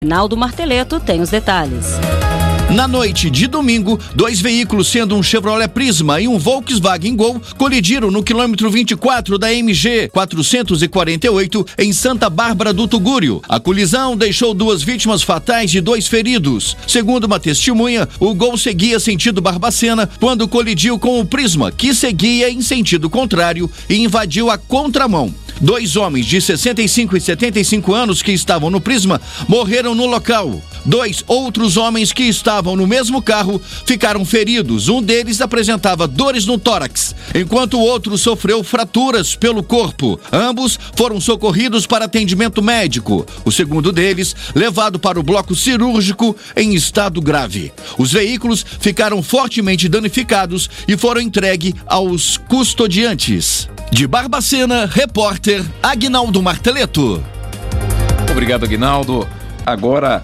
Aguinaldo Marteleto tem os detalhes. Na noite de domingo, 2 veículos, sendo um Chevrolet Prisma e um Volkswagen Gol, colidiram no quilômetro 24 da MG 448 em Santa Bárbara do Tugúrio. A colisão deixou 2 vítimas fatais e 2 feridos. Segundo uma testemunha, o Gol seguia sentido Barbacena quando colidiu com o Prisma, que seguia em sentido contrário e invadiu a contramão. 2 homens de 65 e 75 anos que estavam no Prisma morreram no local. 2 outros homens que estavam no mesmo carro ficaram feridos. Um deles apresentava dores no tórax, enquanto o outro sofreu fraturas pelo corpo. Ambos foram socorridos para atendimento médico. O segundo deles, levado para o bloco cirúrgico em estado grave. Os veículos ficaram fortemente danificados e foram entregues aos custodiantes. De Barbacena, repórter Aguinaldo Marteleto. Obrigado, Aguinaldo. Agora,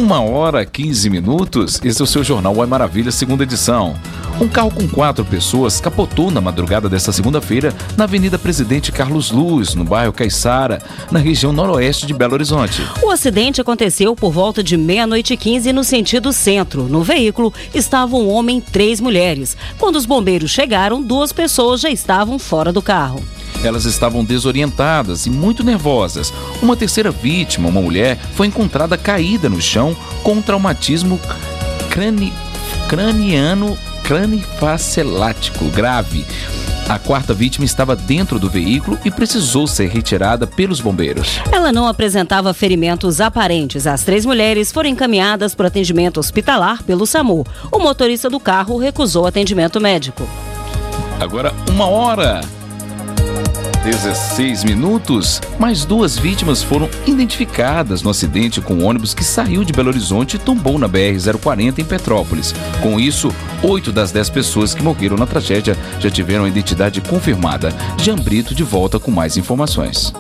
1h15. Esse é o seu Jornal Uai Maravilha, segunda edição. Um carro com 4 pessoas capotou na madrugada desta segunda-feira na Avenida Presidente Carlos Luz, no bairro Caiçara, na região noroeste de Belo Horizonte. O acidente aconteceu por volta de 00:15 no sentido centro. No veículo estavam um homem e 3 mulheres. Quando os bombeiros chegaram, 2 pessoas já estavam fora do carro. Elas estavam desorientadas e muito nervosas. Uma terceira vítima, uma mulher, foi encontrada caída no chão com um traumatismo crâniofacilático grave. A 4ª vítima estava dentro do veículo e precisou ser retirada pelos bombeiros. Ela não apresentava ferimentos aparentes. As 3 mulheres foram encaminhadas para atendimento hospitalar pelo SAMU. O motorista do carro recusou atendimento médico. Agora, 1h16. Mais 2 vítimas foram identificadas no acidente com um ônibus que saiu de Belo Horizonte e tombou na BR-040 em Petrópolis. Com isso, 8 das 10 pessoas que morreram na tragédia já tiveram a identidade confirmada. Jean Brito de volta com mais informações.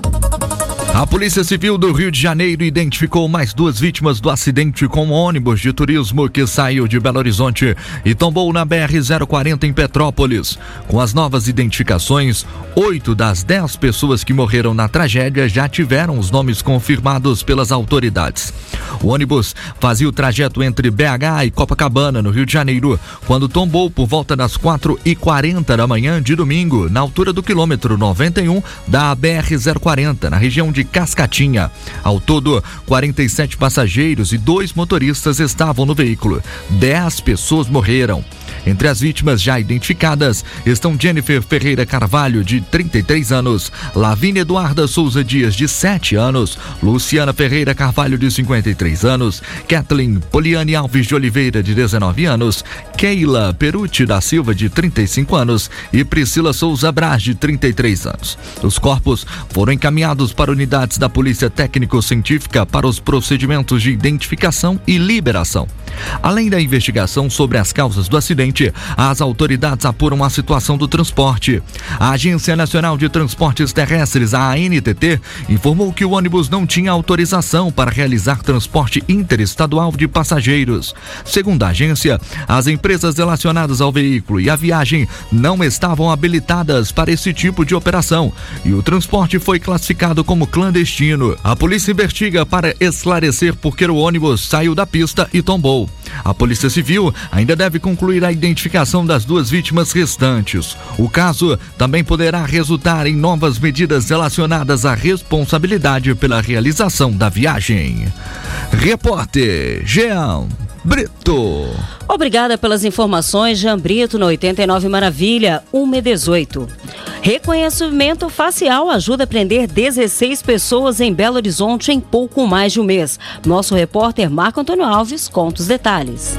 A Polícia Civil do Rio de Janeiro identificou mais 2 vítimas do acidente com um ônibus de turismo que saiu de Belo Horizonte e tombou na BR-040 em Petrópolis. Com as novas identificações, 8 das 10 pessoas que morreram na tragédia já tiveram os nomes confirmados pelas autoridades. O ônibus fazia o trajeto entre BH e Copacabana, no Rio de Janeiro, quando tombou por volta das 4h40 da manhã de domingo, na altura do quilômetro 91 da BR-040, na região de Cascatinha. Ao todo, 47 passageiros e 2 motoristas estavam no veículo. 10 pessoas morreram. Entre as vítimas já identificadas estão Jennifer Ferreira Carvalho, de 33 anos, Lavínia Eduarda Souza Dias, de 7 anos, Luciana Ferreira Carvalho, de 53 anos, Kathleen Poliane Alves de Oliveira, de 19 anos, Keila Perucci da Silva, de 35 anos e Priscila Souza Braz, de 33 anos. Os corpos foram encaminhados para unidades da Polícia Técnico-Científica para os procedimentos de identificação e liberação. Além da investigação sobre as causas do acidente, as autoridades apuram a situação do transporte. A Agência Nacional de Transportes Terrestres, a ANTT, informou que o ônibus não tinha autorização para realizar transporte interestadual de passageiros. Segundo a agência, as empresas relacionadas ao veículo e à viagem não estavam habilitadas para esse tipo de operação e o transporte foi classificado como clandestino. A polícia investiga para esclarecer por que o ônibus saiu da pista e tombou. A Polícia Civil ainda deve concluir a identificação das 2 vítimas restantes. O caso também poderá resultar em novas medidas relacionadas à responsabilidade pela realização da viagem. Repórter Jean Brito. Obrigada pelas informações, Jean Brito, no 89 Maravilha, 1h18. Reconhecimento facial ajuda a prender 16 pessoas em Belo Horizonte em pouco mais de um mês. Nosso repórter Marco Antônio Alves conta os detalhes.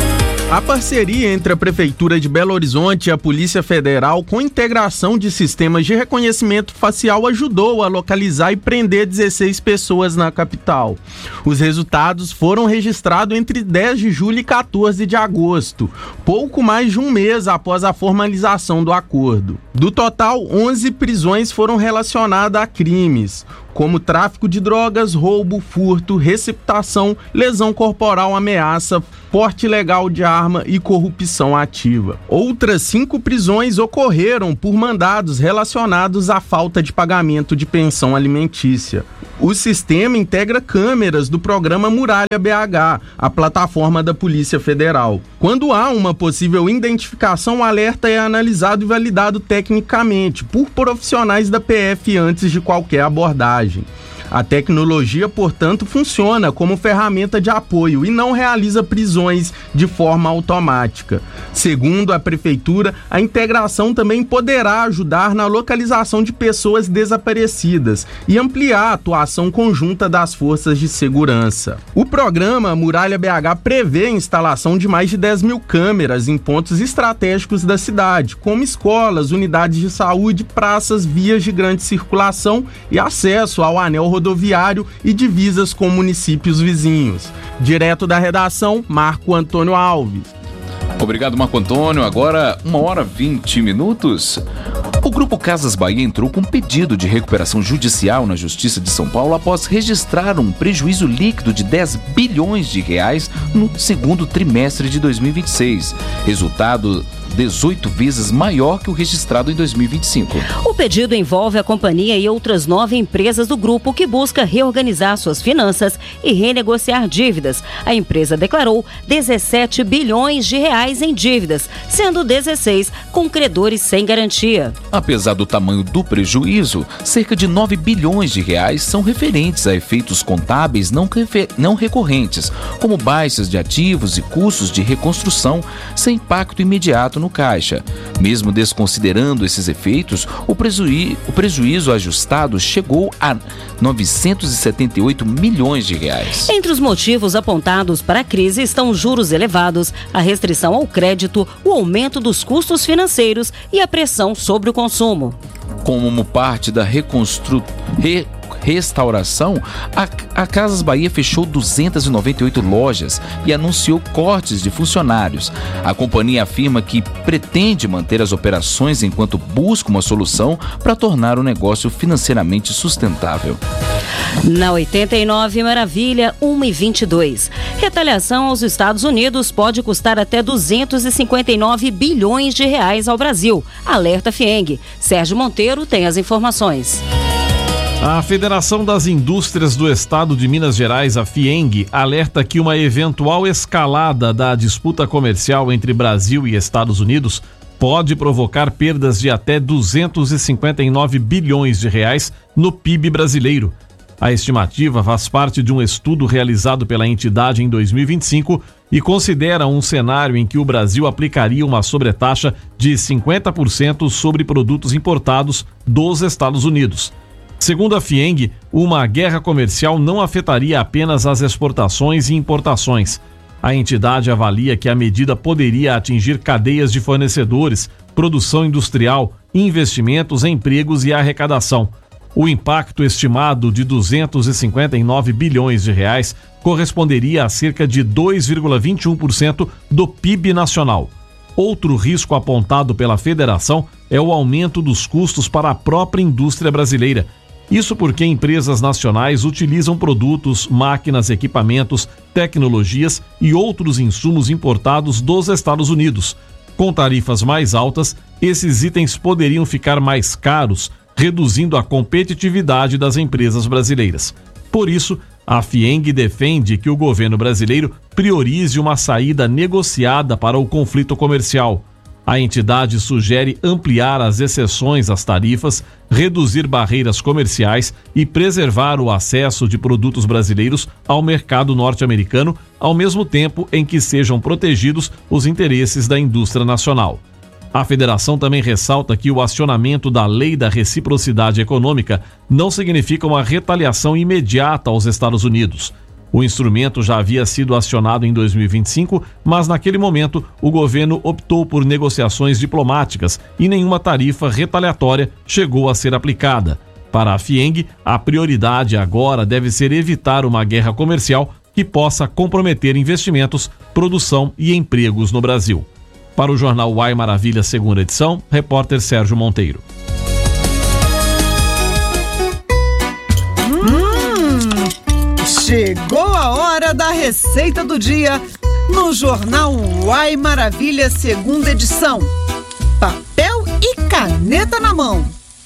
A parceria entre a Prefeitura de Belo Horizonte e a Polícia Federal, com integração de sistemas de reconhecimento facial, ajudou a localizar e prender 16 pessoas na capital. Os resultados foram registrados entre 10 de julho e 14 de agosto, pouco mais de um mês após a formalização do acordo. Do total, 11 prisões foram relacionadas a crimes, como tráfico de drogas, roubo, furto, receptação, lesão corporal, ameaça, porte ilegal de arma e corrupção ativa. Outras 5 prisões ocorreram por mandados relacionados à falta de pagamento de pensão alimentícia. O sistema integra câmeras do programa Muralha BH, a plataforma da Polícia Federal. Quando há uma possível identificação, o alerta é analisado e validado tecnicamente por profissionais da PF antes de qualquer abordagem. A tecnologia, portanto, funciona como ferramenta de apoio e não realiza prisões de forma automática. Segundo a Prefeitura, a integração também poderá ajudar na localização de pessoas desaparecidas e ampliar a atuação conjunta das forças de segurança. O programa Muralha BH prevê a instalação de mais de 10 mil câmeras em pontos estratégicos da cidade, como escolas, unidades de saúde, praças, vias de grande circulação e acesso ao anel rodoviário e divisas com municípios vizinhos. Direto da redação, Marco Antônio Alves. Obrigado, Marco Antônio. Agora, 1h20. O Grupo Casas Bahia entrou com pedido de recuperação judicial na Justiça de São Paulo após registrar um prejuízo líquido de 10 bilhões de reais no segundo trimestre de 2026. Resultado 18 vezes maior que o registrado em 2025. O pedido envolve a companhia e outras 9 empresas do grupo que busca reorganizar suas finanças e renegociar dívidas. A empresa declarou 17 bilhões de reais em dívidas, sendo 16 com credores sem garantia. Apesar do tamanho do prejuízo, cerca de 9 bilhões de reais são referentes a efeitos contábeis não recorrentes, como baixas de ativos e custos de reconstrução sem impacto imediato no caixa. Mesmo desconsiderando esses efeitos, o prejuízo ajustado chegou a 978 milhões de reais. Entre os motivos apontados para a crise estão os juros elevados, a restrição ao crédito, o aumento dos custos financeiros e a pressão sobre o consumo. Como parte da restauração, a Casas Bahia fechou 298 lojas e anunciou cortes de funcionários. A companhia afirma que pretende manter as operações enquanto busca uma solução para tornar o negócio financeiramente sustentável. Na 89 Maravilha, 1h22. Retaliação aos Estados Unidos pode custar até 259 bilhões de reais ao Brasil. Alerta FIENG. Sérgio Monteiro tem as informações. A Federação das Indústrias do Estado de Minas Gerais, a FIENG, alerta que uma eventual escalada da disputa comercial entre Brasil e Estados Unidos pode provocar perdas de até 259 bilhões de reais no PIB brasileiro. A estimativa faz parte de um estudo realizado pela entidade em 2025 e considera um cenário em que o Brasil aplicaria uma sobretaxa de 50% sobre produtos importados dos Estados Unidos. Segundo a FIENG, uma guerra comercial não afetaria apenas as exportações e importações. A entidade avalia que a medida poderia atingir cadeias de fornecedores, produção industrial, investimentos, empregos e arrecadação. O impacto estimado de 259 bilhões de reais corresponderia a cerca de 2,21% do PIB nacional. Outro risco apontado pela federação é o aumento dos custos para a própria indústria brasileira. Isso porque empresas nacionais utilizam produtos, máquinas, equipamentos, tecnologias e outros insumos importados dos Estados Unidos. Com tarifas mais altas, esses itens poderiam ficar mais caros, reduzindo a competitividade das empresas brasileiras. Por isso, a FIENG defende que o governo brasileiro priorize uma saída negociada para o conflito comercial. A entidade sugere ampliar as exceções às tarifas, reduzir barreiras comerciais e preservar o acesso de produtos brasileiros ao mercado norte-americano, ao mesmo tempo em que sejam protegidos os interesses da indústria nacional. A federação também ressalta que o acionamento da Lei da Reciprocidade Econômica não significa uma retaliação imediata aos Estados Unidos. O instrumento já havia sido acionado em 2025, mas naquele momento o governo optou por negociações diplomáticas e nenhuma tarifa retaliatória chegou a ser aplicada. Para a FIENG, a prioridade agora deve ser evitar uma guerra comercial que possa comprometer investimentos, produção e empregos no Brasil. Para o jornal Uai Maravilha, segunda edição, repórter Sérgio Monteiro. Chegou a hora da receita do dia. no Jornal Uai Maravilha, segunda edição. Papel e caneta na mão.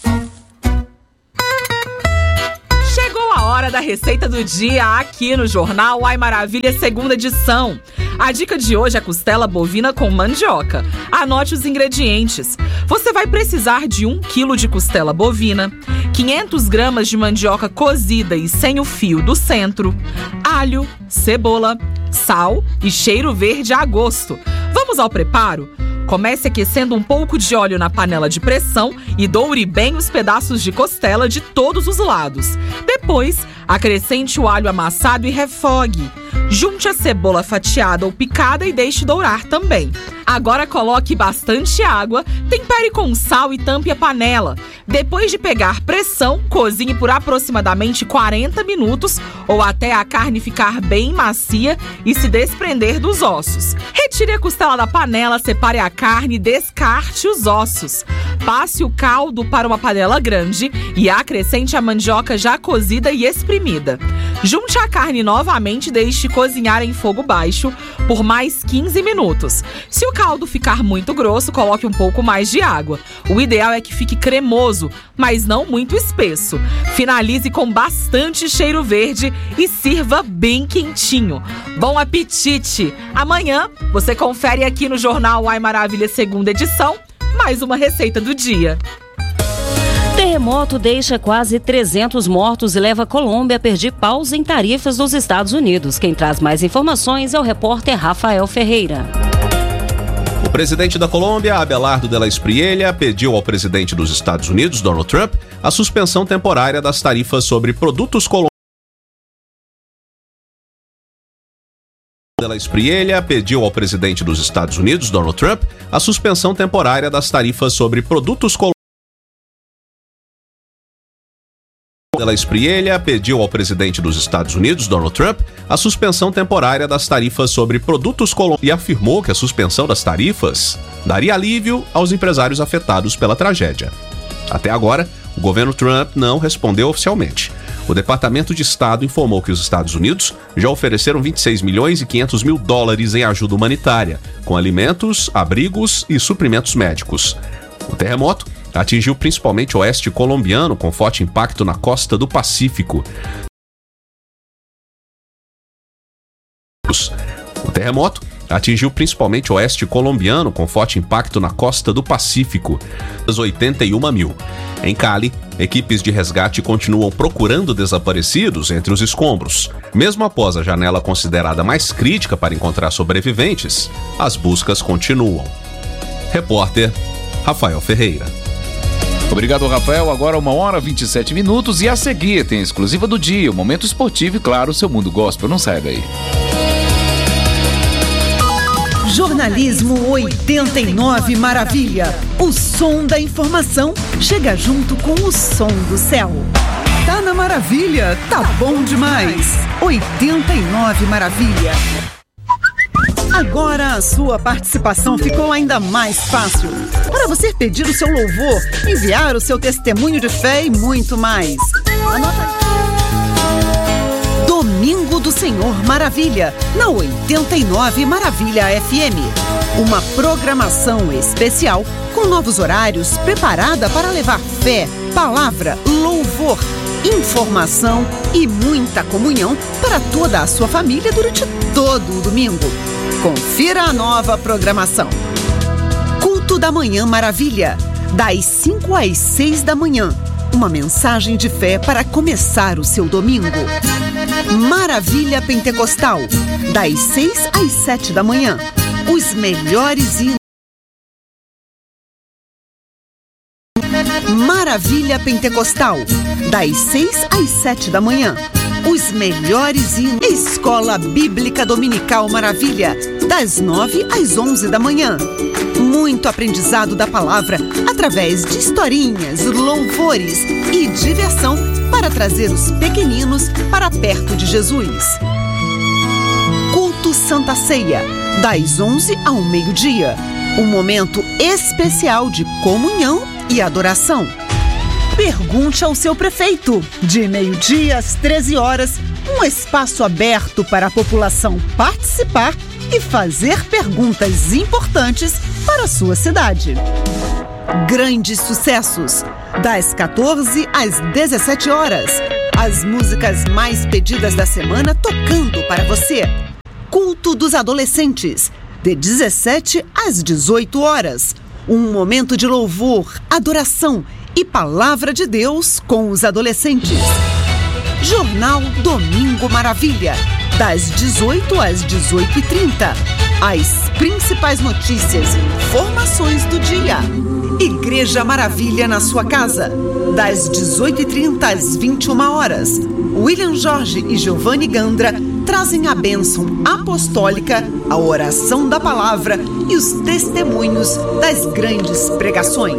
Chegou a hora da receita do dia aqui no Jornal Uai Maravilha, segunda edição. A dica de hoje é costela bovina com mandioca. Anote os ingredientes. Você vai precisar de 1 kg de costela bovina, 500 gramas de mandioca cozida e sem o fio do centro, alho, cebola, sal e cheiro verde a gosto. Vamos ao preparo? Comece aquecendo um pouco de óleo na panela de pressão e doure bem os pedaços de costela de todos os lados. Depois, acrescente o alho amassado e refogue. Junte a cebola fatiada ou picada e deixe dourar também. Agora coloque bastante água, tempere com sal e tampe a panela. Depois de pegar pressão, cozinhe por aproximadamente 40 minutos ou até a carne ficar bem macia e se desprender dos ossos. Retire a costela da panela, separe a carne e descarte os ossos. Passe o caldo para uma panela grande e acrescente a mandioca já cozida e espremida. Junte a carne novamente e deixe cozinhar em fogo baixo por mais 15 minutos. Se o caldo ficar muito grosso, coloque um pouco mais de água. O ideal é que fique cremoso, mas não muito espesso. Finalize com bastante cheiro verde e sirva bem quentinho. Bom apetite! Amanhã você confere aqui no Jornal Uai Maravilha, segunda edição, mais uma receita do dia. Terremoto deixa quase 300 mortos e leva a Colômbia a pedir pausa em tarifas dos Estados Unidos. Quem traz mais informações é o repórter Rafael Ferreira. O presidente da Colômbia, Abelardo de la Espriella, pediu ao presidente dos Estados Unidos, Donald Trump, a suspensão temporária das tarifas sobre produtos colombianos. De la Espriella pediu ao presidente dos Estados Unidos, Donald Trump, a suspensão temporária das tarifas sobre produtos colombianos. De la Espriella pediu ao presidente dos Estados Unidos, Donald Trump, a suspensão temporária das tarifas sobre produtos colombianos e afirmou que a suspensão das tarifas daria alívio aos empresários afetados pela tragédia. Até agora, o governo Trump não respondeu oficialmente. O Departamento de Estado informou que os Estados Unidos já ofereceram 26 milhões e 500 mil dólares em ajuda humanitária, com alimentos, abrigos e suprimentos médicos. O terremoto atingiu principalmente o oeste colombiano, com forte impacto na costa do Pacífico. O terremoto atingiu principalmente o oeste colombiano, com forte impacto na costa do Pacífico. 81 mil. Em Cali, equipes de resgate continuam procurando desaparecidos entre os escombros. Mesmo após a janela considerada mais crítica para encontrar sobreviventes, as buscas continuam. Repórter Rafael Ferreira. Obrigado, Rafael. Agora 1h27 e a seguir tem a exclusiva do dia, o momento esportivo e, claro, o seu mundo gospel. Não sai daí. Jornalismo 89 Maravilha. O som da informação chega junto com o som do céu. Tá na maravilha, tá bom demais. 89 Maravilha. Agora a sua participação ficou ainda mais fácil. Para você pedir o seu louvor, enviar o seu testemunho de fé e muito mais. Anota aí. Domingo do Senhor Maravilha, na 89 Maravilha FM. Uma programação especial com novos horários preparada para levar fé, palavra, louvor, informação e muita comunhão para toda a sua família durante todo o domingo. Confira a nova programação. Culto da Manhã Maravilha, das 5 às 6 da manhã. Uma mensagem de fé para começar o seu domingo. Maravilha Pentecostal, das 6 às 7 da manhã. Os melhores hinos. Maravilha Pentecostal, das 6 às 7 da manhã. Os melhores hinos. Escola Bíblica Dominical Maravilha, das 9 às 11 da manhã. Muito aprendizado da palavra através de historinhas, louvores e diversão para trazer os pequeninos para perto de Jesus. Culto Santa Ceia, das 11 ao meio-dia. Um momento especial de comunhão e adoração. Pergunte ao seu prefeito, de meio-dia às 13 horas, um espaço aberto para a população participar e fazer perguntas importantes para a sua cidade. Grandes sucessos, das 14 às 17 horas. As músicas mais pedidas da semana tocando para você. Culto dos adolescentes, de 17 às 18 horas. Um momento de louvor, adoração e palavra de Deus com os adolescentes. Jornal Domingo Maravilha, das 18 às 18h30. As principais notícias e informações do dia. Igreja Maravilha na sua casa, das 18h30 às 21 horas. William Jorge e Giovanni Gandra trazem a bênção apostólica, a oração da palavra e os testemunhos das grandes pregações.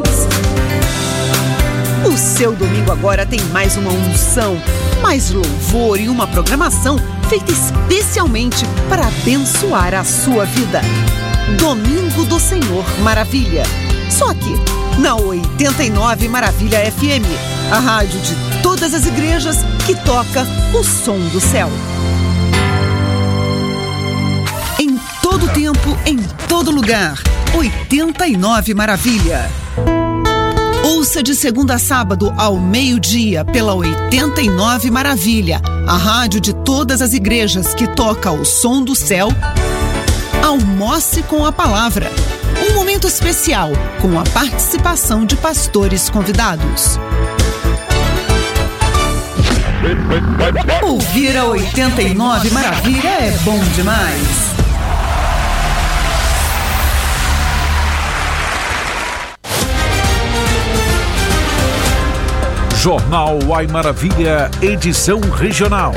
O seu domingo agora tem mais uma unção, mais louvor e uma programação feita especialmente para abençoar a sua vida. Domingo do Senhor Maravilha. Só aqui, na 89 Maravilha FM, a rádio de todas as igrejas que toca o som do céu. Em todo tempo, em todo lugar, 89 Maravilha. Ouça de segunda a sábado ao meio-dia pela 89 Maravilha, a rádio de todas as igrejas que toca o som do céu. Almoce com a palavra. Um momento especial com a participação de pastores convidados. Ouvir a 89 Maravilha é bom demais. Jornal Uai Maravilha, edição regional.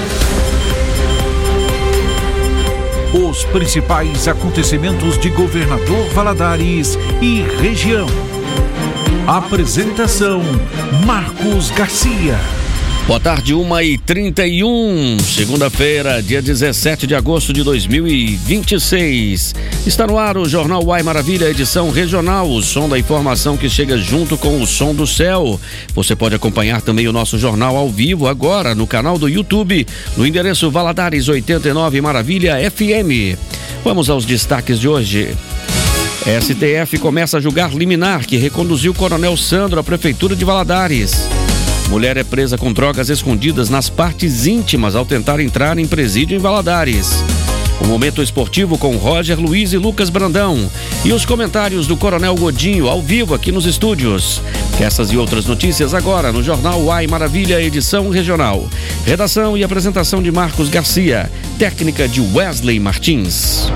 Os principais acontecimentos de Governador Valadares e região. Apresentação: Marcos Garcia. Boa tarde, 1h31, segunda-feira, dia 17 de agosto de 2026. Está no ar o Jornal Uai Maravilha, edição regional, o som da informação que chega junto com o som do céu. Você pode acompanhar também o nosso jornal ao vivo agora no canal do YouTube, no endereço Valadares 89 Maravilha FM. Vamos aos destaques de hoje. STF começa a julgar liminar que reconduziu o Coronel Sandro à Prefeitura de Valadares. Mulher é presa com drogas escondidas nas partes íntimas ao tentar entrar em presídio em Valadares. O momento esportivo com Roger Luiz e Lucas Brandão. E os comentários do Coronel Godinho ao vivo aqui nos estúdios. Essas e outras notícias agora no Jornal Uai Maravilha, edição regional. Redação e apresentação de Marcos Garcia. Técnica de Wesley Martins.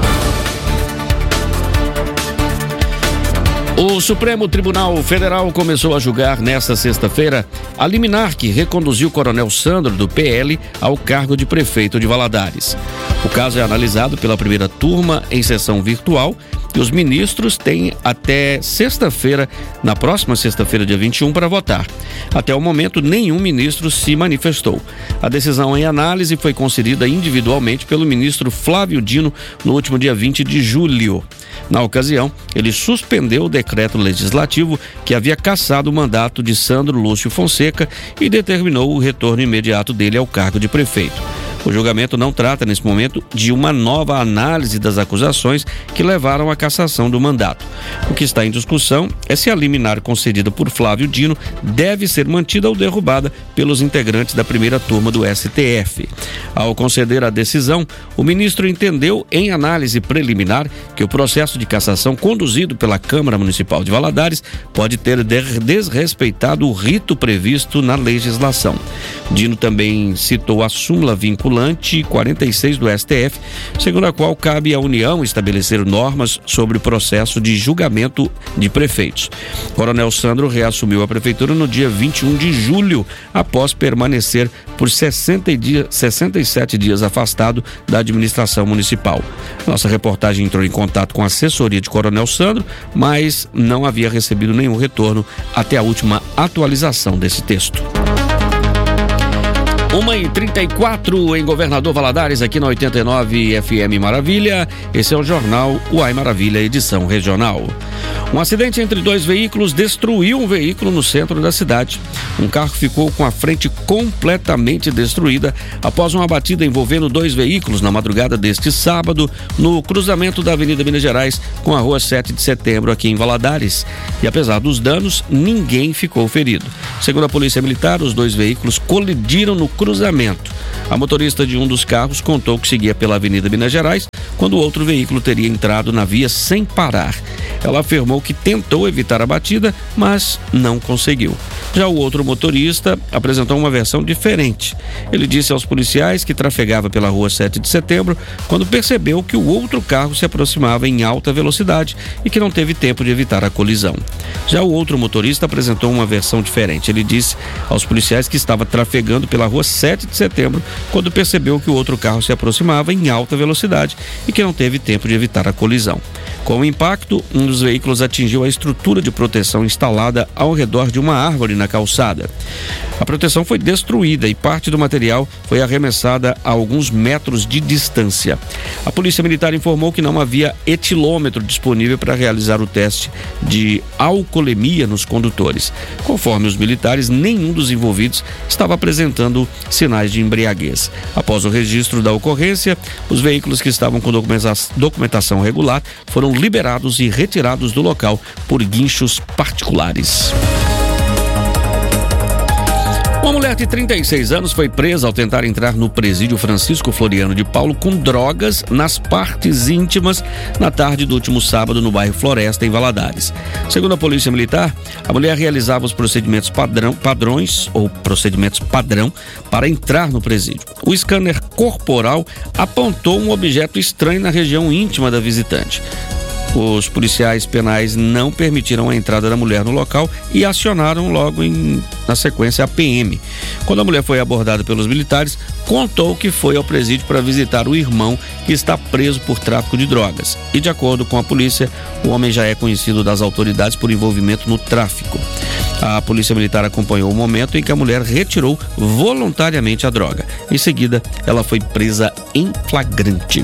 O Supremo Tribunal Federal começou a julgar nesta sexta-feira a liminar que reconduziu o Coronel Sandro, do PL, ao cargo de prefeito de Valadares. O caso é analisado pela primeira turma em sessão virtual e os ministros têm até sexta-feira, na próxima sexta-feira, dia 21, para votar. Até o momento, nenhum ministro se manifestou. A decisão em análise foi concedida individualmente pelo ministro Flávio Dino no último dia 20 de julho. Na ocasião, ele suspendeu o decreto legislativo que havia cassado o mandato de Sandro Lúcio Fonseca e determinou o retorno imediato dele ao cargo de prefeito. O julgamento não trata, nesse momento, de uma nova análise das acusações que levaram à cassação do mandato. O que está em discussão é se a liminar concedida por Flávio Dino deve ser mantida ou derrubada pelos integrantes da primeira turma do STF. Ao conceder a decisão, o ministro entendeu, em análise preliminar, que o processo de cassação conduzido pela Câmara Municipal de Valadares pode ter desrespeitado o rito previsto na legislação. Dino também citou a súmula vinculante 46 do STF, segundo a qual cabe à União estabelecer normas sobre o processo de julgamento de prefeitos. Coronel Sandro reassumiu a prefeitura no dia 21 de julho, após permanecer por 67 dias afastado da administração municipal. Nossa reportagem entrou em contato com a assessoria de Coronel Sandro, mas não havia recebido nenhum retorno até a última atualização desse texto. 1h34 em Governador Valadares, aqui na 89 FM Maravilha. Esse é o jornal Uai Maravilha, edição regional. Um acidente entre dois veículos destruiu um veículo no centro da cidade. Um carro ficou com a frente completamente destruída após uma batida envolvendo dois veículos na madrugada deste sábado, no cruzamento da Avenida Minas Gerais com a Rua 7 de Setembro, aqui em Valadares. E apesar dos danos, ninguém ficou ferido. Segundo a Polícia Militar, os dois veículos colidiram no cruzamento. A motorista de um dos carros contou que seguia pela Avenida Minas Gerais quando o outro veículo teria entrado na via sem parar. Ela afirmou que tentou evitar a batida, mas não conseguiu. Já o outro motorista apresentou uma versão diferente. Ele disse aos policiais que trafegava pela Rua 7 de Setembro quando percebeu que o outro carro se aproximava em alta velocidade e que não teve tempo de evitar a colisão. Já o outro motorista apresentou uma versão diferente. Ele disse aos policiais que estava trafegando pela Rua 7 de Setembro quando percebeu que o outro carro se aproximava em alta velocidade e que não teve tempo de evitar a colisão. Com o impacto, um dos veículos atingiu a estrutura de proteção instalada ao redor de uma árvore na calçada. A proteção foi destruída e parte do material foi arremessada a alguns metros de distância. A Polícia Militar informou que não havia etilômetro disponível para realizar o teste de alcoolemia nos condutores. Conforme os militares, nenhum dos envolvidos estava apresentando sinais de embriaguez. Após o registro da ocorrência, os veículos que estavam com documentação regular foram liberados e retirados do local por guinchos particulares. Uma mulher de 36 anos foi presa ao tentar entrar no presídio Francisco Floriano de Paulo com drogas nas partes íntimas na tarde do último sábado no bairro Floresta, em Valadares. Segundo a Polícia Militar, a mulher realizava os procedimentos padrão para entrar no presídio. O scanner corporal apontou um objeto estranho na região íntima da visitante. Os policiais penais não permitiram a entrada da mulher no local e acionaram logo na sequência a PM. Quando a mulher foi abordada pelos militares, contou que foi ao presídio para visitar o irmão que está preso por tráfico de drogas. E de acordo com a polícia, o homem já é conhecido das autoridades por envolvimento no tráfico. A Polícia Militar acompanhou o momento em que a mulher retirou voluntariamente a droga. Em seguida, ela foi presa em flagrante.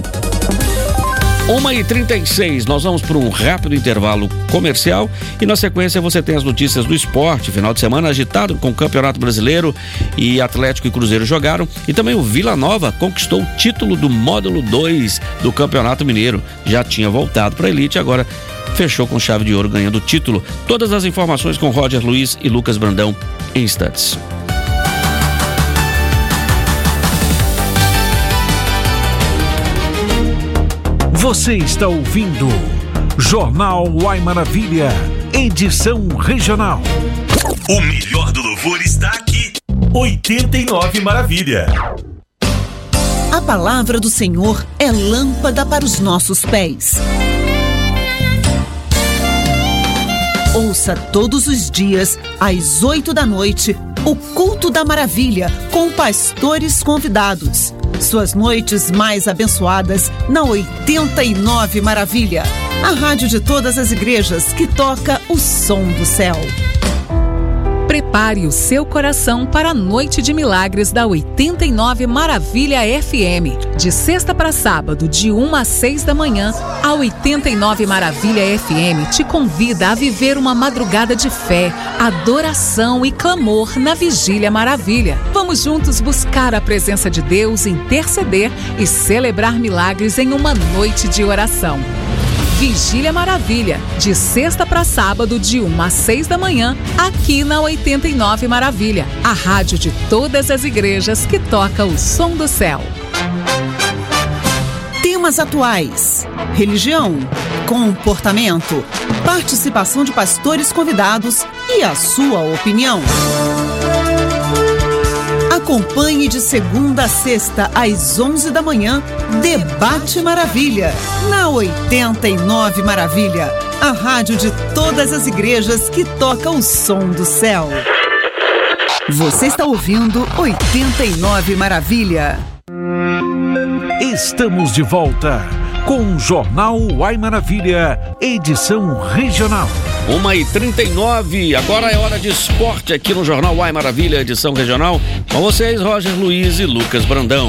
1h36, nós vamos para um rápido intervalo comercial e na sequência você tem as notícias do esporte. Final de semana agitado com o Campeonato Brasileiro e Atlético e Cruzeiro jogaram e também o Vila Nova conquistou o título do módulo 2 do Campeonato Mineiro. Já tinha voltado para a elite, agora fechou com chave de ouro ganhando o título. Todas as informações com Roger Luiz e Lucas Brandão em instantes. Você está ouvindo Jornal Uai Maravilha, edição regional. O melhor do louvor está aqui. 89 Maravilha. A palavra do Senhor é lâmpada para os nossos pés. Ouça todos os dias, às 8 da noite, o Culto da Maravilha, com pastores convidados. Suas noites mais abençoadas na 89 Maravilha, a rádio de todas as igrejas que toca o som do céu. Prepare o seu coração para a Noite de Milagres da 89 Maravilha FM. De sexta para sábado, de 1 às 6 da manhã, a 89 Maravilha FM te convida a viver uma madrugada de fé, adoração e clamor na Vigília Maravilha. Vamos juntos buscar a presença de Deus, interceder e celebrar milagres em uma noite de oração. Vigília Maravilha, de sexta para sábado, de 1 às 6 da manhã, aqui na 89 Maravilha, a rádio de todas as igrejas que toca o som do céu. Temas atuais, religião, comportamento, participação de pastores convidados e a sua opinião. Acompanhe de segunda a sexta, às 11 da manhã, Debate Maravilha, na 89 Maravilha, a rádio de todas as igrejas que toca o som do céu. Você está ouvindo 89 Maravilha. Estamos de volta com o Jornal Uai Maravilha, edição regional. 1h39, agora é hora de esporte aqui no Jornal Uai Maravilha, edição regional. Com vocês, Roger Luiz e Lucas Brandão.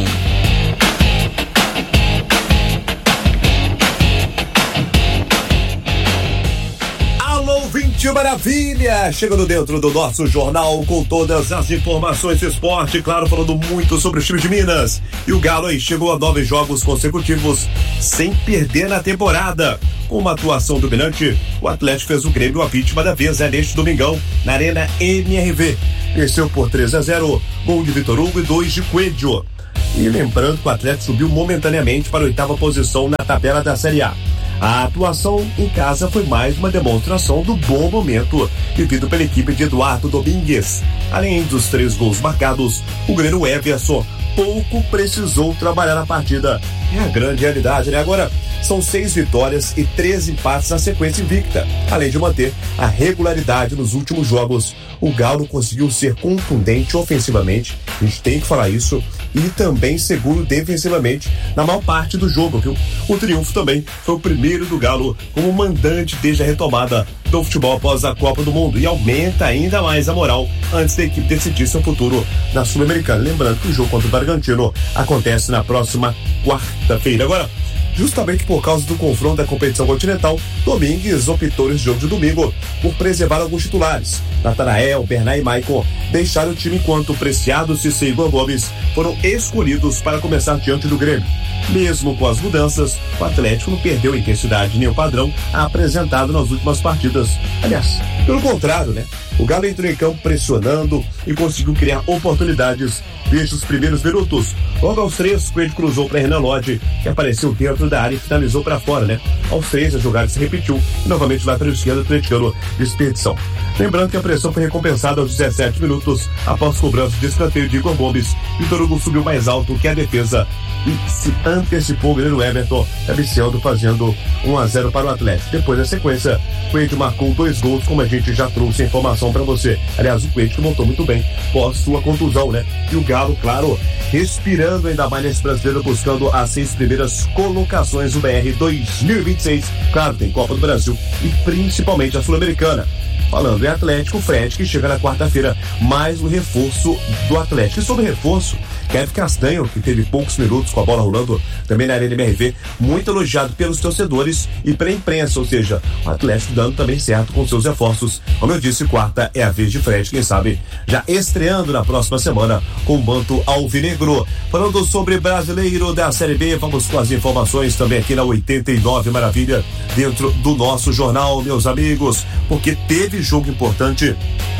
Ouvinte Maravilha, chegando dentro do nosso jornal com todas as informações de esporte, claro, falando muito sobre o time de Minas. E o Galo aí chegou a 9 jogos consecutivos sem perder na temporada. Com uma atuação dominante, o Atlético fez o Grêmio a vítima da vez neste domingão, na Arena MRV. Venceu por 3-0, gol de Vitor Hugo e 2 de Coelho. E lembrando que o Atlético subiu momentaneamente para a 8ª posição na tabela da Série A. A atuação em casa foi mais uma demonstração do bom momento vivido pela equipe de Eduardo Domingues. Além dos 3 gols marcados, o goleiro Everson pouco precisou trabalhar na partida. É a grande realidade, né? Agora são 6 vitórias e 3 empates na sequência invicta. Além de manter a regularidade nos últimos jogos, o Galo conseguiu ser contundente ofensivamente, a gente tem que falar isso, e também seguro defensivamente na maior parte do jogo, viu? O triunfo também foi o primeiro do Galo como mandante desde a retomada do futebol após a Copa do Mundo, e aumenta ainda mais a moral antes da equipe decidir seu futuro na Sul-Americana. Lembrando que o jogo contra o Bragantino acontece na próxima quarta-feira. Agora, justamente por causa do confronto da competição continental, Domingues optou nesse jogo de domingo por preservar alguns titulares. Natanael, Bernard e Maicon deixaram o time enquanto Preciado, Cissé e Igor Gomes foram escolhidos para começar diante do Grêmio. Mesmo com as mudanças, o Atlético não perdeu a intensidade nem o padrão apresentado nas últimas partidas. Aliás, pelo contrário, né? O Galo entrou em campo pressionando e conseguiu criar oportunidades desde os primeiros minutos. Logo aos 3, Coelho cruzou para Renan Lodge, que apareceu dentro da área e finalizou para fora, né? Aos 3, a jogada se repetiu e novamente o lateral esquerdo atleticano desperdição. Lembrando que a pressão foi recompensada aos 17 minutos após cobrança de escanteio de Igor Gomes. Vitor Hugo subiu mais alto que a defesa e se antecipou o goleiro Everton, cabeceando, fazendo 1-0 para o Atlético. Depois da sequência, o Coelho marcou 2 gols, como a gente já trouxe a informação para você. Aliás, o Coelho que montou muito bem pós sua contusão, né? E o Galo, claro, respirando ainda mais nesse brasileiro, buscando as 6 primeiras colocações do BR 2026. Claro, tem Copa do Brasil e principalmente a Sul-Americana. Falando em Atlético, o Fred, que chega na quarta-feira, mais um reforço do Atlético. E sobre reforço, Kevin Castanho, que teve poucos minutos com a bola rolando também na Arena MRV, muito elogiado pelos torcedores e pela imprensa, ou seja, o Atlético dando também certo com seus reforços. Como eu disse, quarta é a vez de Fred, quem sabe já estreando na próxima semana com o manto alvinegro. Falando sobre brasileiro da Série B, vamos com as informações também aqui na 89 Maravilha, dentro do nosso jornal, meus amigos, porque teve jogo importante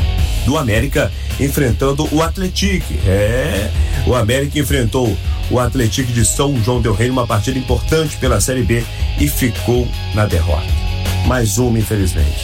do América enfrentando o Atlético. O América enfrentou o Atlético de São João del Rei, uma partida importante pela Série B, e ficou na derrota. Mais uma, infelizmente.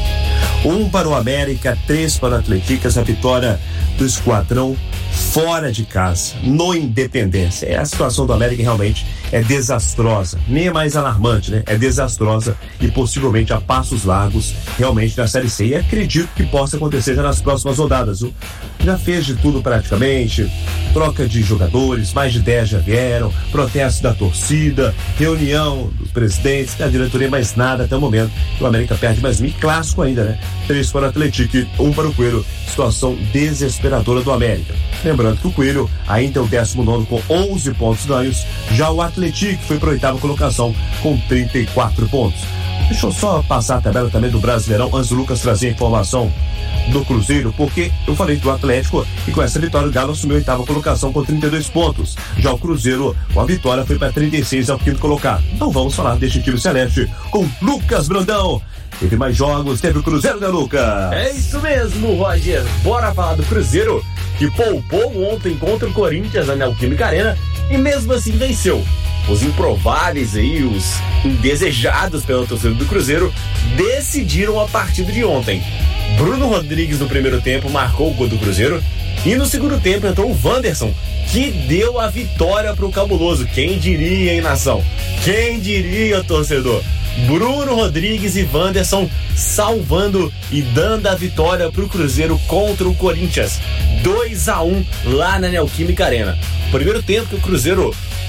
1 para o América, 3 para o Atlético, essa vitória do esquadrão fora de casa, no Independência. A situação do América realmente é desastrosa, nem é mais alarmante, né? É desastrosa e possivelmente a passos largos realmente na Série C. E acredito que possa acontecer já nas próximas rodadas, viu? Já fez de tudo praticamente, troca de jogadores, mais de 10 já vieram, protesto da torcida, reunião dos presidentes, da diretoria, mais nada até o momento. O América perde mais um, e clássico ainda, né? 3 para o Atlético, 1 para o Coelho. Situação desesperadora do América. Lembrando que o Coelho ainda é o 19º com 11 pontos ganhos, já o Atlético foi para a 8ª colocação com 34 pontos. Deixa eu só passar a tabela também do Brasileirão antes do Lucas trazer a informação do Cruzeiro, porque eu falei do Atlético e com essa vitória o Galo assumiu a 8ª colocação com 32 pontos. Já o Cruzeiro, com a vitória, foi para 36, é o 5º colocado. Então vamos falar deste time celeste com Lucas Brandão. Teve mais jogos, teve o Cruzeiro, né, Lucas? É isso mesmo, Roger. Bora falar do Cruzeiro, que poupou ontem contra o Corinthians na Neoquímica Arena e mesmo assim venceu. Os improváveis aí, os indesejados pela torcida do Cruzeiro, decidiram a partida de ontem. Bruno Rodrigues no primeiro tempo marcou o gol do Cruzeiro e no segundo tempo entrou o Wanderson, que deu a vitória para o Cabuloso. Quem diria, hein, nação? Quem diria, torcedor? Bruno Rodrigues e Wanderson salvando e dando a vitória para o Cruzeiro contra o Corinthians. 2-1 lá na Neoquímica Arena. Primeiro tempo que o Cruzeiro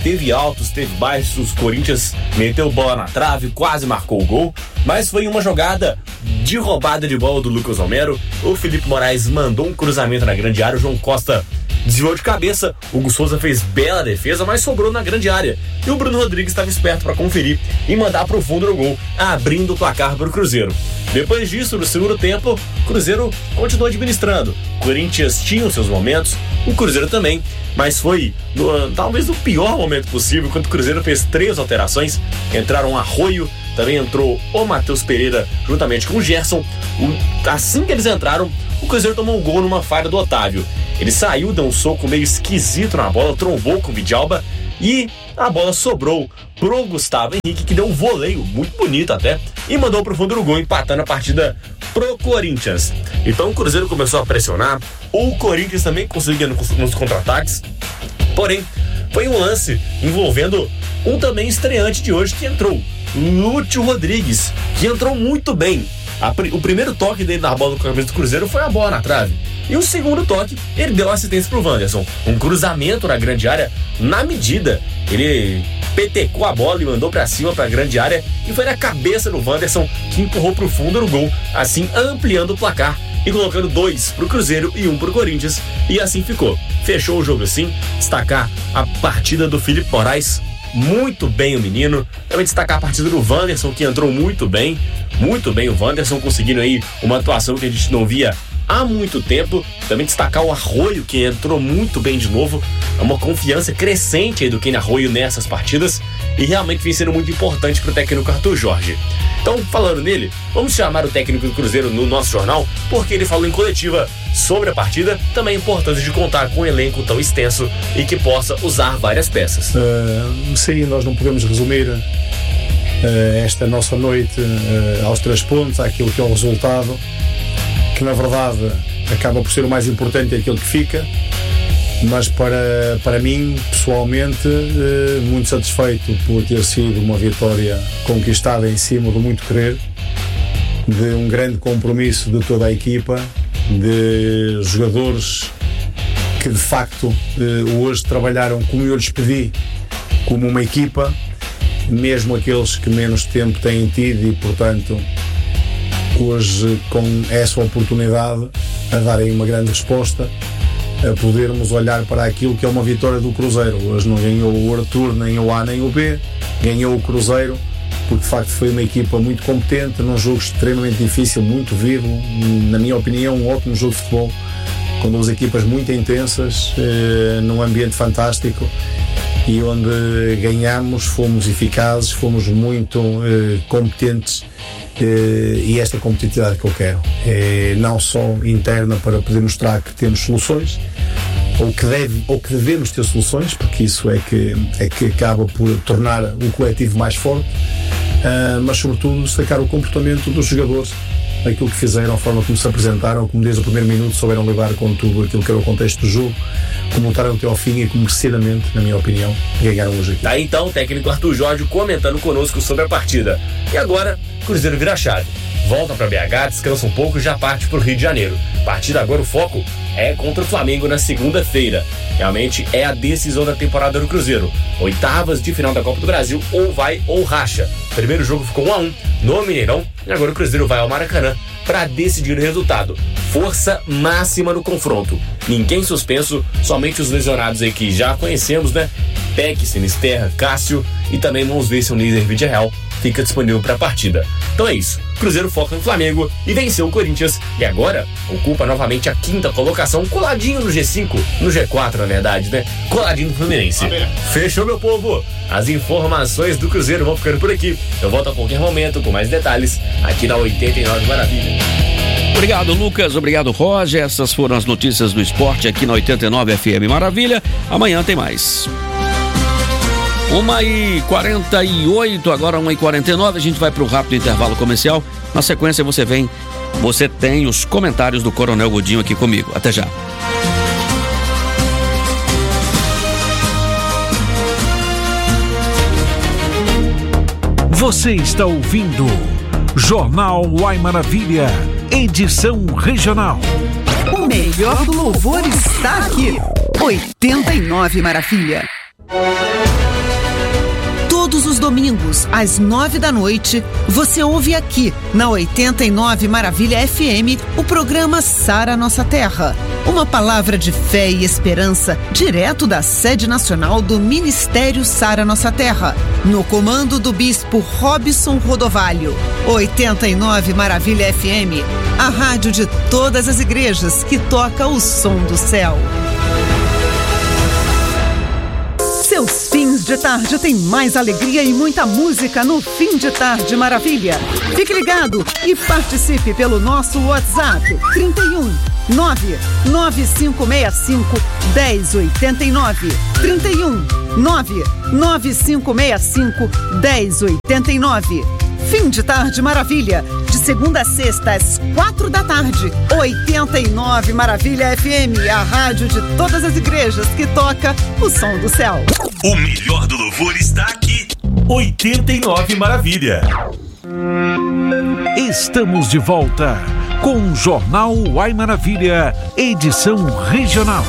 teve altos, teve baixos, o Corinthians meteu bola na trave, quase marcou o gol, mas foi uma jogada de roubada de bola do Lucas Romero. O Felipe Moraes mandou um cruzamento na grande área, o João Costa desviou de cabeça, o Hugo Souza fez bela defesa, mas sobrou na grande área. E o Bruno Rodrigues estava esperto para conferir e mandar pro fundo do gol, abrindo o placar para o Cruzeiro. Depois disso, no segundo tempo, o Cruzeiro continuou administrando. O Corinthians tinha os seus momentos, o Cruzeiro também, mas foi talvez o pior momento possível, quando o Cruzeiro fez 3 alterações. Entraram Arroio, também entrou o Matheus Pereira juntamente com o Gerson. Assim que eles entraram, o Cruzeiro tomou um gol numa falha do Otávio. Ele saiu, deu um soco meio esquisito na bola, trombou com o Vidalba e a bola sobrou pro Gustavo Henrique, que deu um voleio muito bonito até e mandou pro fundo do gol, empatando a partida pro Corinthians. Então o Cruzeiro começou a pressionar, o Corinthians também conseguia nos contra-ataques, porém foi um lance envolvendo um também estreante de hoje que entrou, Lúcio Rodrigues, que entrou muito bem. O primeiro toque dele na bola do campeonato do Cruzeiro foi a bola na trave. E o segundo toque, ele deu assistência pro Wanderson. Um cruzamento na grande área na medida. Ele petecou a bola e mandou pra cima pra grande área e foi na cabeça do Wanderson, que empurrou pro fundo do gol, assim ampliando o placar e colocando 2 pro Cruzeiro e 1 pro Corinthians. E assim ficou. Fechou o jogo assim. Destacar a partida do Felipe Moraes. Muito bem o menino. Também destacar a partida do Wanderson, que entrou muito bem o Wanderson, conseguindo aí uma atuação que a gente não via há muito tempo. Também destacar o Arroio, que entrou muito bem de novo. É uma confiança crescente aí do Kenny Arroio nessas partidas e realmente vem sendo muito importante pro técnico Arthur Jorge. Então, falando nele, vamos chamar o técnico do Cruzeiro no nosso jornal, porque ele falou em coletiva sobre a partida, também a importância de contar com um elenco tão extenso e que possa usar várias peças. Sim, nós não podemos resumir esta nossa noite aos 3 pontos, àquilo que é o resultado, que na verdade acaba por ser o mais importante, é aquilo que fica, mas para mim, pessoalmente, muito satisfeito por ter sido uma vitória conquistada em cima do muito querer, de um grande compromisso de toda a equipa, de jogadores que de facto hoje trabalharam como eu lhes pedi, como uma equipa, mesmo aqueles que menos tempo têm tido e portanto hoje com essa oportunidade a darem uma grande resposta, a podermos olhar para aquilo que é uma vitória do Cruzeiro. Hoje não ganhou o Arthur, nem o A nem o B, ganhou o Cruzeiro, porque de facto foi uma equipa muito competente, num jogo extremamente difícil, muito vivo, na minha opinião um ótimo jogo de futebol, com 2 equipas muito intensas, num ambiente fantástico, e onde ganhamos, fomos eficazes, fomos muito competentes, e esta competitividade que eu quero é não só interna para poder mostrar que temos soluções, ou que devemos ter soluções, porque isso é que acaba por tornar o coletivo mais forte, mas sobretudo destacar o comportamento dos jogadores, aquilo que fizeram, a forma como se apresentaram, como desde o primeiro minuto souberam lidar com tudo aquilo que era o contexto do jogo, como lutaram até ao fim e como merecidamente, na minha opinião, ganharam hoje aqui. Tá aí então o técnico Arthur Jorge comentando conosco sobre a partida. E agora, Cruzeiro vira a chave. Volta para BH, descansa um pouco e já parte para o Rio de Janeiro. A partir de agora o foco é contra o Flamengo na segunda-feira. Realmente é a decisão da temporada do Cruzeiro. 8ª de final da Copa do Brasil, ou vai ou racha. O primeiro jogo ficou 1-1 no Mineirão e agora o Cruzeiro vai ao Maracanã para decidir o resultado. Força máxima no confronto. Ninguém suspenso, somente os lesionados aí que já conhecemos, né? Peck, Sinisterra, Cássio e também vamos ver se o líder Villarreal fica disponível para a partida. Então é isso. Cruzeiro foca no Flamengo e venceu o Corinthians e agora ocupa novamente a 5ª colocação, coladinho no G5, no G4 na verdade, né? Coladinho do Fluminense. Fechou, meu povo? As informações do Cruzeiro vão ficando por aqui. Eu volto a qualquer momento com mais detalhes aqui na 89 Maravilha. Obrigado, Lucas. Obrigado, Roger. Essas foram as notícias do esporte aqui na 89 FM Maravilha. Amanhã tem mais. 1h48, agora 1h49, a gente vai para o rápido intervalo comercial. Na sequência você tem os comentários do Coronel Godinho aqui comigo. Até já. Você está ouvindo Jornal Uai Maravilha, edição regional. O melhor do louvor está aqui. 89 Maravilha. domingos, às 9h, você ouve aqui, na 89 Maravilha FM, o programa Sara Nossa Terra. Uma palavra de fé e esperança, direto da sede nacional do Ministério Sara Nossa Terra. No comando do bispo Robson Rodovalho. 89 Maravilha FM, a rádio de todas as igrejas que toca o som do céu. Seus fins de tarde tem mais alegria e muita música no Fim de Tarde Maravilha. Fique ligado e participe pelo nosso WhatsApp 31 99565 1089. 31 99565 1089. Fim de Tarde Maravilha, de segunda a sexta às 4h. 89 Maravilha FM, a rádio de todas as igrejas que toca o som do céu. O melhor do louvor está aqui. 89 Maravilha. Estamos de volta com o Jornal Uai Maravilha, edição regional.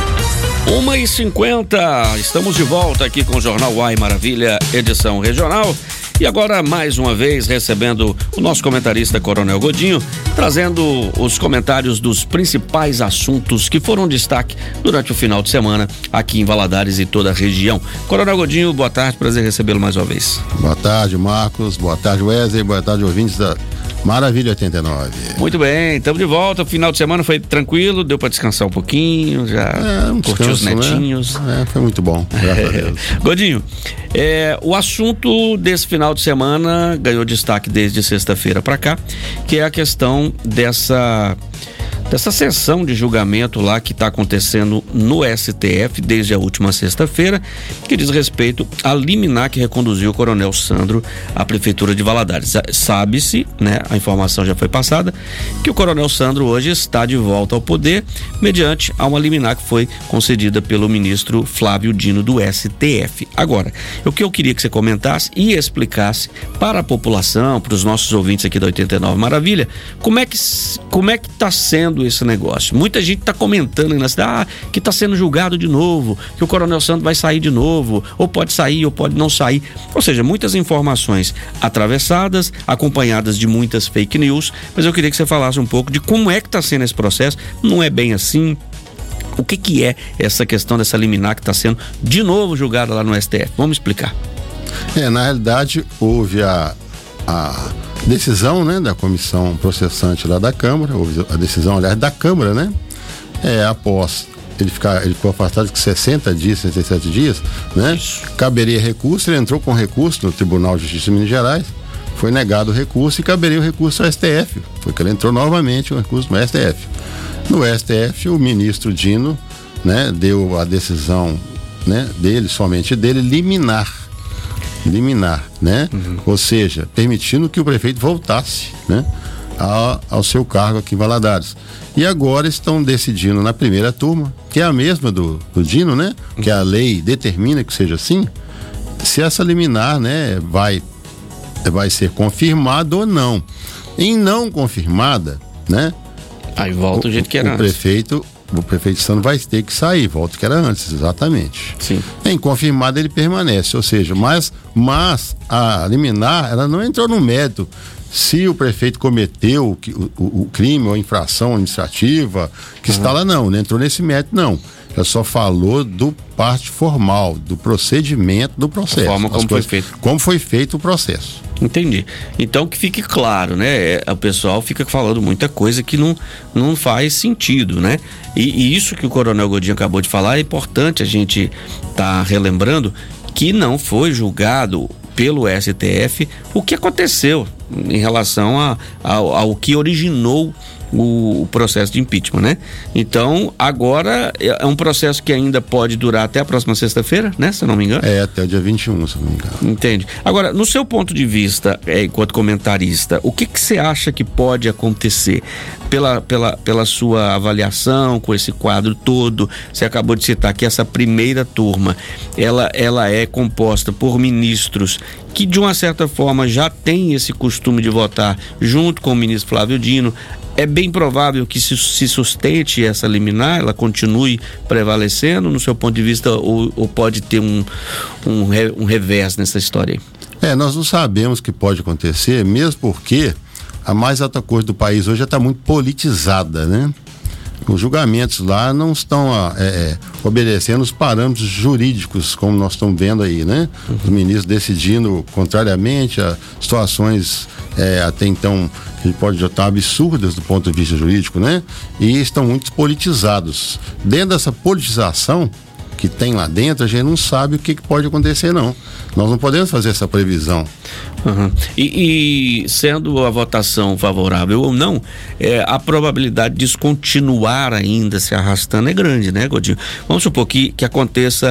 1h50, estamos de volta aqui com o Jornal Uai Maravilha, edição regional. E agora, mais uma vez, recebendo o nosso comentarista Coronel Godinho, trazendo os comentários dos principais assuntos que foram destaque durante o final de semana aqui em Valadares e toda a região. Coronel Godinho, boa tarde, prazer recebê-lo mais uma vez. Boa tarde, Marcos, boa tarde, Wesley, boa tarde, ouvintes da Maravilha 89. Muito bem, estamos de volta. O final de semana foi tranquilo, deu para descansar um pouquinho, já curtiu os netinhos. Né? Foi muito bom, graças a Deus. Godinho, o assunto desse final de semana ganhou destaque desde sexta-feira para cá, que é a questão dessa sessão de julgamento lá que está acontecendo no STF desde a última sexta-feira, que diz respeito à liminar que reconduziu o Coronel Sandro à Prefeitura de Valadares. Sabe-se, né, a informação já foi passada, que o Coronel Sandro hoje está de volta ao poder mediante a uma liminar que foi concedida pelo ministro Flávio Dino do STF. Agora, o que eu queria que você comentasse e explicasse para a população, para os nossos ouvintes aqui da 89 Maravilha, como é que está sendo esse negócio. Muita gente está comentando aí na cidade que está sendo julgado de novo, que o Coronel Sandro vai sair de novo, ou pode sair ou pode não sair. Ou seja, muitas informações atravessadas, acompanhadas de muitas fake news, mas eu queria que você falasse um pouco de como é que está sendo esse processo. Não é bem assim. O que é essa questão dessa liminar que está sendo de novo julgada lá no STF? Vamos explicar. Na realidade, houve a decisão, né, da comissão processante lá da Câmara, houve a decisão, aliás, da Câmara, né? Após ele ficou afastado de 60 dias, 67 dias, né? Caberia recurso, ele entrou com recurso no Tribunal de Justiça de Minas Gerais, foi negado o recurso e caberia o recurso ao STF. Foi que ele entrou novamente o recurso no STF. No STF, o ministro Dino, né, deu a decisão, né, somente dele, liminar, né? Ou seja, permitindo que o prefeito voltasse, né, ao seu cargo aqui em Valadares. E agora estão decidindo na primeira turma, que é a mesma do Dino, né? Que a lei determina que seja assim, se essa liminar, né, vai ser confirmada ou não. Em não confirmada, né? Aí volta o jeito que era antes. O prefeito Sandro vai ter que sair, volta o que era antes, exatamente. Sim. Em confirmado ele permanece, ou seja, mas a liminar, ela não entrou no mérito se o prefeito cometeu o crime ou infração administrativa que está lá, não entrou nesse mérito, não. Ela só falou do parte formal, do procedimento do processo. A forma como foi feito. Como foi feito o processo. Entendi. Então que fique claro, né? O pessoal fica falando muita coisa que não faz sentido, né? E isso que o Coronel Godinho acabou de falar é importante a gente tá relembrando que não foi julgado pelo STF o que aconteceu em relação ao que originou o processo de impeachment, né? Então, agora é um processo que ainda pode durar até a próxima sexta-feira, né? Se eu não me engano. Até o dia 21, se eu não me engano. Entende? Agora, no seu ponto de vista, enquanto comentarista, o que você acha que pode acontecer pela sua avaliação com esse quadro todo? Você acabou de citar que essa primeira turma, ela é composta por ministros que de uma certa forma já tem esse costume de votar junto com o ministro Flávio Dino. É bem provável que se sustente essa liminar, ela continue prevalecendo, no seu ponto de vista, ou pode ter um revés nessa história aí? Nós não sabemos o que pode acontecer, mesmo porque a mais alta corte do país hoje já está muito politizada, né? Os julgamentos lá não estão obedecendo os parâmetros jurídicos, como nós estamos vendo aí, né? Os ministros decidindo contrariamente a situações até então que a gente pode estar absurdas do ponto de vista jurídico, né? E estão muito politizados. Dentro dessa politização que tem lá dentro, a gente não sabe o que pode acontecer, não. Nós não podemos fazer essa previsão. Uhum. E sendo a votação favorável ou não, a probabilidade disso continuar ainda se arrastando é grande, né, Godinho? Vamos supor que aconteça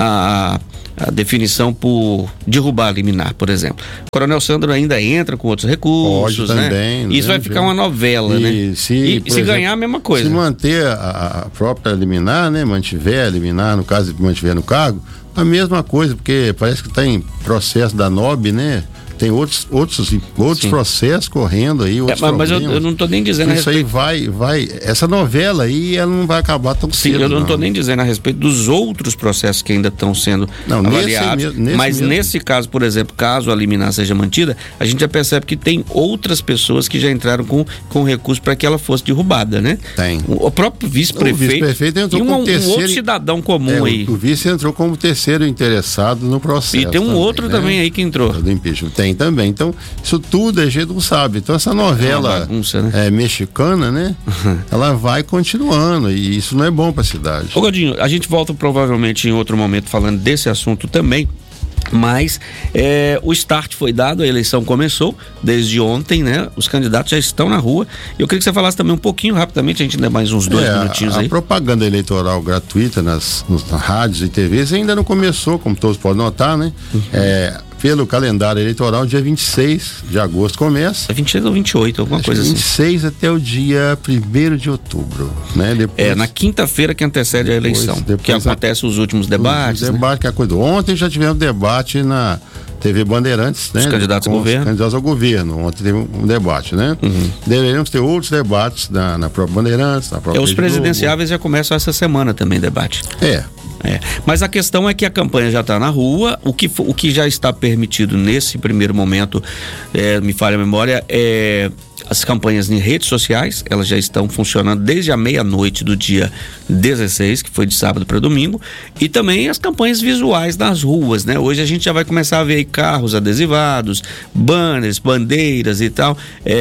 a definição por derrubar a liminar, por exemplo. O Coronel Sandro ainda entra com outros recursos, pode né? Também, isso vai ficar uma novela, né? E se ganhar, a mesma coisa. Se manter a própria liminar, né? Mantiver a liminar, no caso de mantiver no cargo, a mesma coisa, porque parece que está em processo da NOB, né? Tem outros processos correndo aí, mas eu não estou nem dizendo isso aí vai, essa novela aí, ela não vai acabar tão cedo. Sim, eu não estou nem dizendo a respeito dos outros processos que ainda estão sendo avaliados, mas nesse caso, por exemplo, caso a liminar seja mantida, a gente já percebe que tem outras pessoas que já entraram com recurso para que ela fosse derrubada, né? Tem. O próprio vice-prefeito entrou como terceiro, outro cidadão comum aí. O vice entrou como terceiro interessado no processo. E tem um também, outro também aí que entrou. Do impeachment. Tem também. Então, isso tudo a gente não sabe. Então, essa novela bagunça, né? Mexicana, né? Ela vai continuando e isso não é bom para a cidade. Ô, Godinho, a gente volta provavelmente em outro momento falando desse assunto também. Mas o start foi dado, a eleição começou desde ontem, né? Os candidatos já estão na rua. Eu queria que você falasse também um pouquinho rapidamente, a gente ainda mais uns 2 minutinhos aí. A propaganda eleitoral gratuita nas rádios e TVs ainda não começou, como todos podem notar, né? Pelo calendário eleitoral, dia 26 de agosto começa. 26 ou 28, alguma coisa 26 até o dia 1º de outubro, né? Depois, na quinta-feira que antecede a eleição, que acontece os últimos debates. Que é coisa. Ontem já tivemos debate na TV Bandeirantes, né? Os candidatos ao governo. Candidatos ao governo. Ontem teve um debate, né? Deveríamos ter outros debates na própria Bandeirantes, na própria os presidenciáveis já começam essa semana também, debate. Mas a questão é que a campanha já está na rua, o que já está permitido nesse primeiro momento, me falha a memória, as campanhas em redes sociais, elas já estão funcionando desde a meia-noite do dia 16, que foi de sábado para domingo, e também as campanhas visuais nas ruas, né? Hoje a gente já vai começar a ver aí carros adesivados, banners, bandeiras e tal,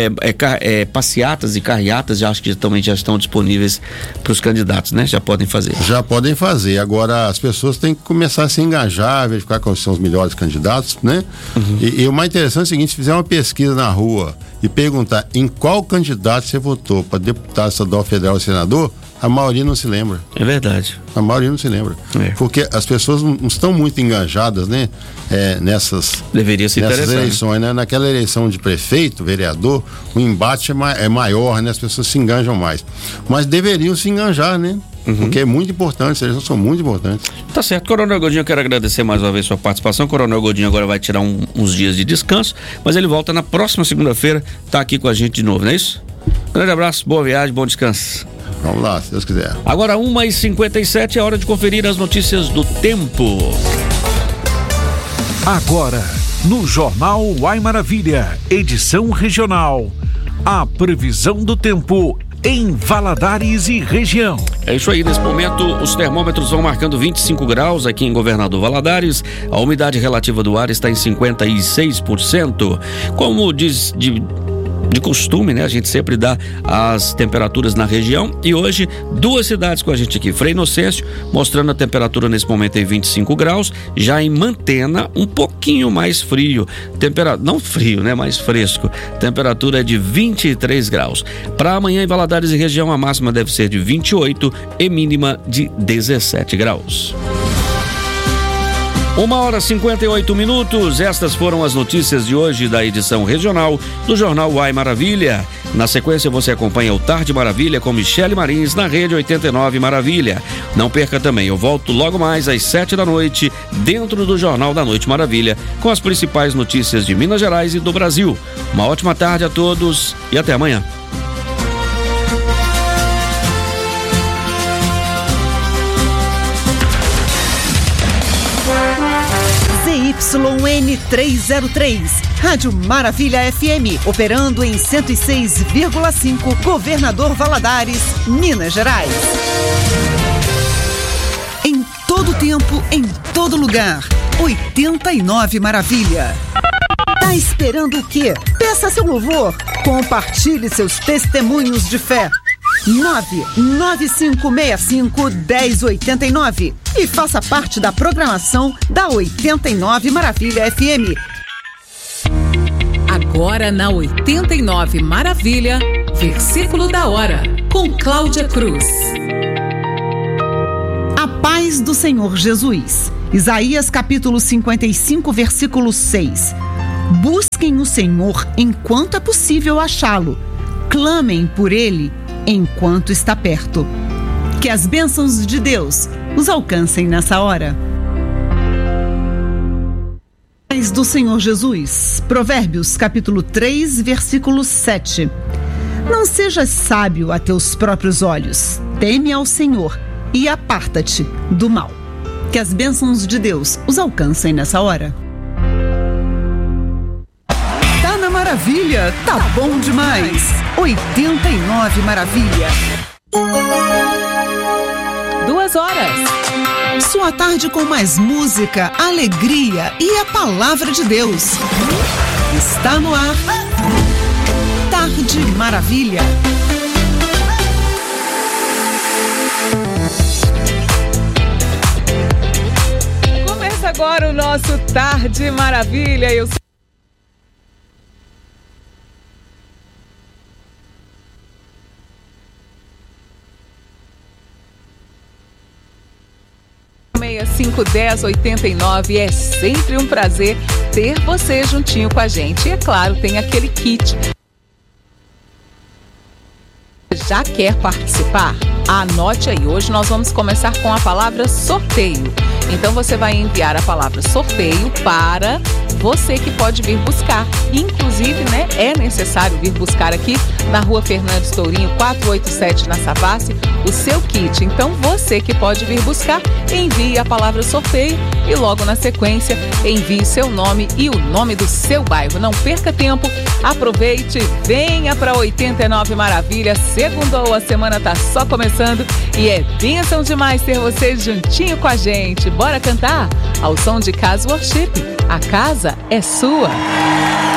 passeatas e carreatas, acho que também já estão disponíveis para os candidatos, né? Já podem fazer. Já podem fazer. Agora as pessoas têm que começar a se engajar, verificar quais são os melhores candidatos, né? E o mais interessante é o seguinte: se fizer uma pesquisa na rua e perguntar em qual candidato você votou para deputado estadual, federal e senador, a maioria não se lembra. É verdade. A maioria não se lembra. Porque as pessoas não estão muito engajadas, né? Nessas eleições, né? Naquela eleição de prefeito, vereador, o embate é maior, né? As pessoas se engajam mais. Mas deveriam se engajar, né? Porque é muito importante, as eleições são muito importantes. Tá certo. Coronel Godinho, eu quero agradecer mais uma vez sua participação. Coronel Godinho agora vai tirar uns dias de descanso, mas ele volta na próxima segunda-feira, tá aqui com a gente de novo, não é isso? Grande abraço, boa viagem, bom descanso. Vamos lá, se Deus quiser. Agora 1h57, é hora de conferir as notícias do tempo. Agora, no Jornal Uai Maravilha, edição regional, a previsão do tempo em Valadares e região. É isso aí, nesse momento os termômetros vão marcando 25 graus aqui em Governador Valadares, a umidade relativa do ar está em 56%. Como diz de costume, né? A gente sempre dá as temperaturas na região e hoje 2 cidades com a gente aqui. Frei Inocêncio mostrando a temperatura nesse momento em 25 graus, já em Mantena um pouquinho mais frio, não frio, né? Mais fresco, temperatura é de 23 graus. Para amanhã em Valadares e região a máxima deve ser de 28 e mínima de 17 graus. 1h58. Estas foram as notícias de hoje da edição regional do Jornal Uai Maravilha. Na sequência você acompanha o Tarde Maravilha com Michele Marins na Rede 89 Maravilha. Não perca também, eu volto logo mais às 7 da noite dentro do Jornal da Noite Maravilha com as principais notícias de Minas Gerais e do Brasil. Uma ótima tarde a todos e até amanhã. ZYN303, Rádio Maravilha FM, operando em 106,5, Governador Valadares, Minas Gerais. Em todo tempo, em todo lugar, 89 Maravilha. Tá esperando o quê? Peça seu louvor, compartilhe seus testemunhos de fé. 99565-1089 e faça parte da programação da 89 Maravilha FM. Agora na 89 Maravilha, versículo da hora, com Cláudia Cruz. A paz do Senhor Jesus. Isaías capítulo 55, versículo 6. Busquem o Senhor enquanto é possível achá-lo. Clamem por ele enquanto está perto. Que as bênçãos de Deus os alcancem nessa hora. Paz do Senhor Jesus. Provérbios capítulo 3, versículo 7. Não sejas sábio a teus próprios olhos. Teme ao Senhor e aparta-te do mal. Que as bênçãos de Deus os alcancem nessa hora. Tá na Maravilha, tá bom demais. 89 Maravilha. 2 horas. Sua tarde com mais música, alegria e a palavra de Deus. Está no ar. Tarde Maravilha. Começa agora o nosso Tarde Maravilha. Eu 651089. É sempre um prazer ter você juntinho com a gente. E é claro, tem aquele kit. Já quer participar? Anote aí, hoje nós vamos começar com a palavra sorteio. Então você vai enviar a palavra sorteio para você que pode vir buscar. Inclusive, né, é necessário vir buscar aqui na Rua Fernandes Tourinho, 487, na Savassi, o seu kit. Então você que pode vir buscar, envie a palavra sorteio e logo na sequência envie seu nome e o nome do seu bairro. Não perca tempo, aproveite, venha para 89 Maravilha. Segundou, a semana tá só começando e é bênção demais ter vocês juntinho com a gente. Bora cantar ao som de Casa Worship. A casa é sua.